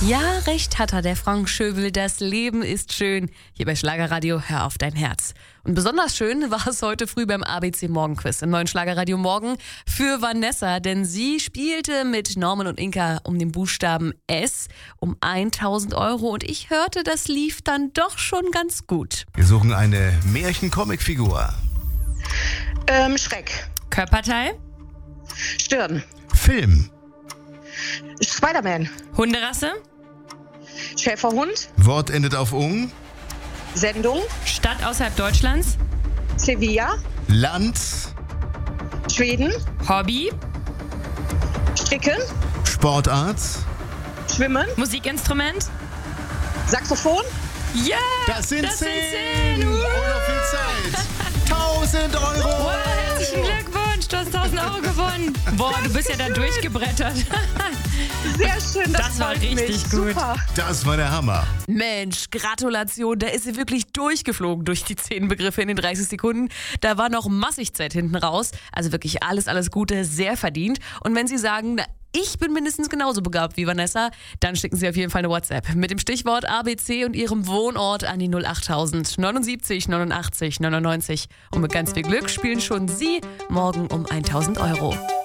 Ja, recht hat er, der Frank Schöbel. Das Leben ist schön. Hier bei Schlagerradio, hör auf dein Herz. Und besonders schön war es heute früh beim ABC Morgenquiz im neuen Schlagerradio Morgen für Vanessa, denn sie spielte mit Norman und Inka um den Buchstaben S um 1.000 Euro und ich hörte, das lief dann doch schon ganz gut. Wir suchen eine Märchen-Comic-Figur. Schreck. Körperteil? Stirn. Film. Spider-Man. Hunderasse? Schäferhund. Wort endet auf ung. Sendung. Stadt außerhalb Deutschlands? Sevilla. Land. Schweden. Hobby? Stricken. Sportart. Schwimmen. Musikinstrument? Saxophon. Ja! Das sind 10. 10. Und noch viel Zeit. 1.000 Euro. Wow, herzlichen Glückwunsch, du hast 1.000 Euro gewonnen. Boah, du bist ja da durchgebrettert. Sehr schön, Das war freut richtig mich. gut. Super. Das war der Hammer. Mensch, Gratulation, da ist sie wirklich durchgeflogen durch die 10 Begriffe in den 30 Sekunden. Da war noch massig Zeit hinten raus. Also wirklich alles Gute, sehr verdient. Und wenn Sie sagen, ich bin mindestens genauso begabt wie Vanessa, dann schicken Sie auf jeden Fall eine WhatsApp mit dem Stichwort ABC und Ihrem Wohnort an die 08000 79 89 99. Und mit ganz viel Glück spielen schon Sie morgen um 1.000 Euro.